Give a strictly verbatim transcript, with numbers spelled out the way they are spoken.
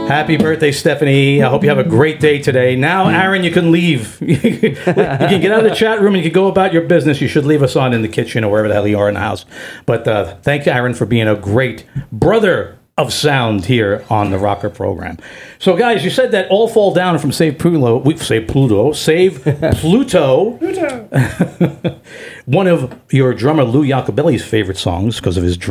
Happy birthday, Stephanie. I hope you have a great day today. Now, Aaron, you can leave. You can get out of the chat room and you can go about your business. You should leave us on in the kitchen or wherever the hell you are in the house. But uh, thank you, Aaron, for being a great brother of sound here on the Rocker program. So, guys, you said that All Fall Down from Save Pluto. We Save Pluto. Save Pluto. Pluto. One of your drummer Lou Iacobelli's favorite songs because of his drum.